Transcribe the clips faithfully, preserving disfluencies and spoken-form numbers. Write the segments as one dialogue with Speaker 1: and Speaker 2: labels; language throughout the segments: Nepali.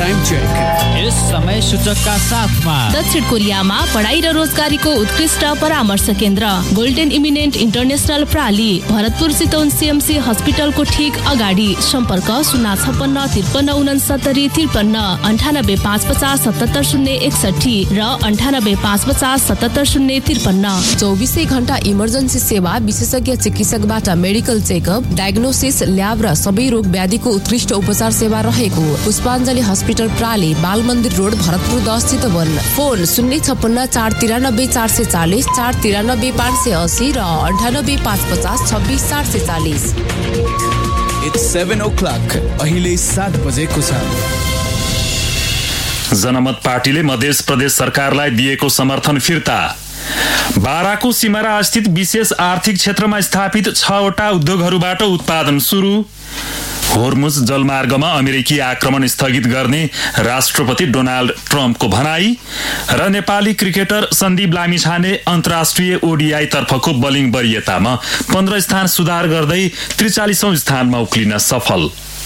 Speaker 1: Time check.
Speaker 2: यस समय सूचकका साथमा
Speaker 3: दक्षिण कोरियामा पढाइ र रोजगारीको उत्कृष्ट परामर्श केन्द्र golden eminent international प्राली, Bharatpur Chitwan CMC हस्पिटलको ठिक अगाडि। सम्पर्क शून्य छप्पन्न त्रिपन्न उनसत्तरी त्रिपन्न अन्ठानब्बे पाँच पचास सतहत्तर शून्य एकसठी र अन्ठानब्बे पाँच पचास सतहत्तर शून्य त्रिपन्न।
Speaker 4: चौबिसै घण्टा इमर्जेन्सी सेवा, विशेषज्ञ चिकित्सकबाट मेडिकल चेकअप, डायग्नोसिस, ल्याब र सबै रोग व्याधिको उत्कृष्ट उपचार सेवा रहेको पुष्पाञ्जली हस्पिटल प्राली, बाल मन्दिर रोड, भरतपुर दस चितवन। फोन शून्य छप्पन्न चार तिरानब्बे चार सय चालिस, चार तिरानब्बे पाँच सय अस्सी र अन्ठानब्बे पाँच पचास छब्बिस चार सय चालिस।
Speaker 1: It's seven o'clock. अहिले सात बजेको छ।
Speaker 5: जनमत पार्टीले मध्य प्रदेश सरकारलाई दिएको समर्थन फिर्ता। बाराको सिमरा स्थित विशेष आर्थिक क्षेत्रमा स्थापित छवटा उद्योगहरूबाट उत्पादन सुरु। होर्मुज जलमार्गमा अमेरिकी आक्रमण स्थगित गर्ने राष्ट्रपति डोनाल्ड ट्रम्पको भनाई र नेपाली क्रिकेटर सन्दीप लामिछाने अन्तर्राष्ट्रिय ओडिआई तर्फको बलिङ वरियतामा पन्ध्र स्थान सुधार गर्दै त्रिचालिसौं स्थानमा उक्लिन सफल।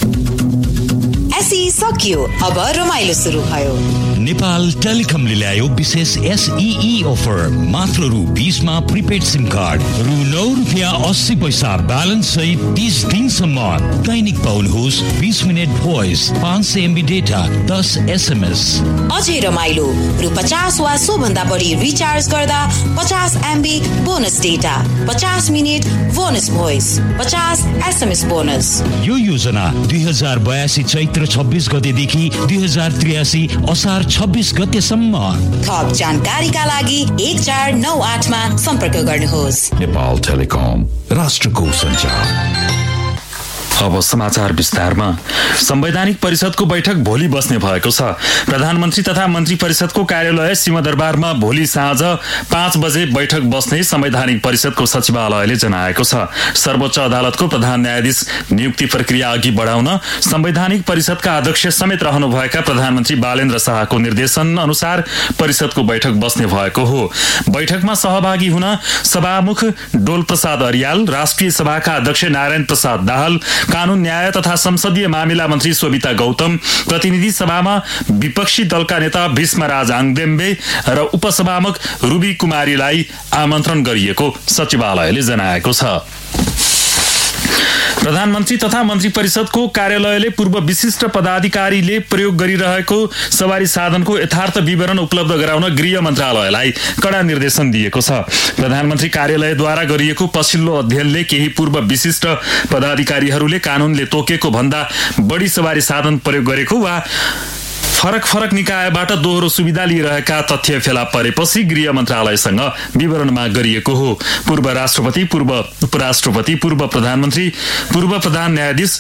Speaker 6: एसई सकियो, अब रमाइलो सुरु भयो।
Speaker 7: नेपाल टेलिकमले ल्यायो विशेष एसईई अफर। मात्र रु बीसमा प्रिपेड सिम कार्ड, रु नौ रुपियाँ अस्सी पैसा ब्यालेन्स सहित तीस दिनसम्म दैनिक पाउनुहोस् बीस मिनट भोइस, पाँच सय एमबी डेटा, दस एसएमएस।
Speaker 6: अझै रमाइलो, रु पचास वा सो भन्दा बढी रिचार्ज गर्दा पचास एमबी बोनस डेटा, पचास मिनट बोनस भोइस, पचास एसएमएस बोनस।
Speaker 7: यो योजना दुई हजार बयासी चैत्र छब्बीस गतेदेखि दुई हजार त्रियासी असार छब्बीस गतेसम्म।
Speaker 6: थप जानकारीका लागि एक चार नौ आठमा सम्पर्क गर्नुहोस्।
Speaker 7: नेपाल टेलिकम, राष्ट्रको सञ्चार।
Speaker 5: अब समाचार विस्तारमा। संवैधानिक परिषदको बैठक भोलि बस्ने भएको छ। प्रधानमन्त्री तथा मन्त्री परिषदको कार्यालय सिंहदरबारमा भोलि साँझ पाँच बजे बैठक बस्ने संवैधानिक परिषदको सचिवालयले जनाएको छ। सर्वोच्च अदालतको प्रधान न्यायाधीश नियुक्ति प्रक्रिया अघि बढाउन संवैधानिक परिषदका अध्यक्ष समेत रहनुभएका प्रधानमन्त्री बालेन्द्र शाहको निर्देशन अनुसार परिषदको बैठक बस्ने भएको हो। बैठकमा सहभागी हुन सभामुख डोल प्रसाद अर्याल, राष्ट्रिय सभाका अध्यक्ष नारायण प्रसाद दाहाल, कानून न्याय तथा संसदीय मामिला मन्त्री सोभिता गौतम, प्रतिनिधि सभामा विपक्षी दलका नेता भीष्मराज आङदेम्बे र उपसभामुख रुबी कुमारीलाई आमन्त्रण गरिएको सचिवालयले जनाएको छ। प्रधानमन्त्री तथा मन्त्री परिषदको कार्यालयले पूर्व विशिष्ट पदाधिकारीले प्रयोग गरिरहेको सवारी साधनको यथार्थ विवरण उपलब्ध गराउन गृह मन्त्रालयलाई कडा निर्देशन दिएको छ। प्रधानमन्त्री कार्यालयद्वारा गरिएको पछिल्लो अध्ययनले केही पूर्व विशिष्ट पदाधिकारीहरूले कानूनले तोकेको भन्दा बढी सवारी साधन प्रयोग गरेको वा फरक फरक निकायबाट दोहोरो सुविधा लिइरहेका तथ्य फेला परेपछि गृह मन्त्रालयसँग विवरण माग गरिएको हो। पूर्व राष्ट्रपति, पूर्व उपराष्ट्रपति, पूर्व प्रधानमन्त्री, पूर्व प्रधान न्यायाधीश,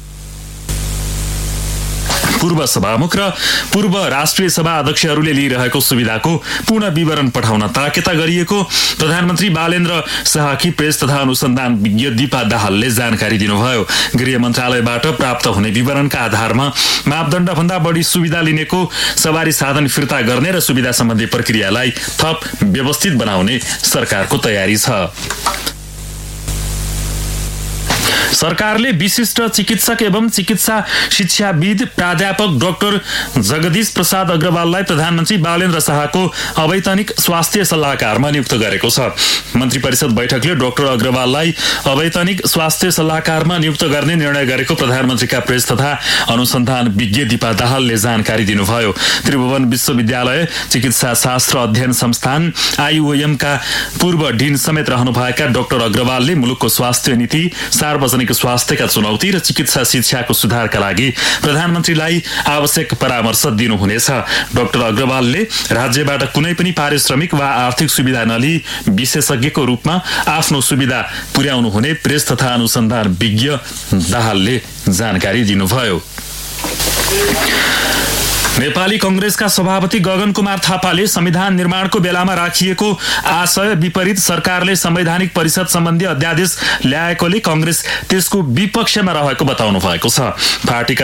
Speaker 5: पूर्व सभामुख र पूर्व राष्ट्रिय सभा अध्यक्षहरूले लिइरहेको सुविधाको पूर्ण विवरण पठाउन ताकेता गरिएको प्रधानमन्त्री बालेन्द्र शाहकी प्रेस तथा अनुसन्धान विज्ञ दीपा दाहालले जानकारी दिनुभयो। गृह मन्त्रालयबाट प्राप्त हुने विवरणका आधारमा मापदण्ड भन्दा बढी सुविधा लिनेको सवारी साधन फिर्ता गर्ने र सुविधा सम्बन्धी प्रक्रियालाई थप व्यवस्थित बनाउने सरकारको तयारी छ। सरकारले विशिष्ट चिकित्सक एवं चिकित्सा शिक्षाविद प्राध्यापक डाक्टर जगदीश प्रसाद अग्रवाललाई प्रधानमन्त्री बालेन्द्र शाहको अवैतनिक स्वास्थ्य सल्लाहकारमा नियुक्त गरेको छ। मन्त्री परिषद बैठकले डाक्टर अग्रवाललाई अवैतनिक स्वास्थ्य सल्लाहकारमा नियुक्त गर्ने निर्णय गरेको प्रधानमन्त्रीका प्रेस तथा अनुसन्धान विज्ञ दीपा दाहालले जानकारी दिनुभयो। त्रिभुवन विश्वविद्यालय चिकित्सा शास्त्र अध्ययन संस्थान आईओएमका पूर्व डिन समेत रहनुभएका डाक्टर अग्रवालले मुलुकको स्वास्थ्य नीति, सार्वजनिक स्वास्थ्यका चुनौती र चिकित्सा शिक्षाको सुधारका लागि प्रधानमन्त्रीलाई आवश्यक परामर्श दिनुहुनेछ। डाक्टर अग्रवालले राज्यबाट कुनै पनि पारिश्रमिक वा आर्थिक सुविधा नलिई विशेषज्ञको रूपमा आफ्नो सुविधा पुर्याउनु हुने प्रेस तथा अनुसन्धान विज्ञ दाहालले जानकारी दिनुभयो। नेपाली कंग्रेसका सभापति गगन कुमार थापाले संविधान निर्माणको बेलामा राखिएको आशय विपरीत सरकारले संवैधानिक परिषद सम्बन्धी अध्यादेश ल्याएकोले कंग्रेस त्यसको विपक्षमा रहेको बताउनु भएको छ। पार्टीका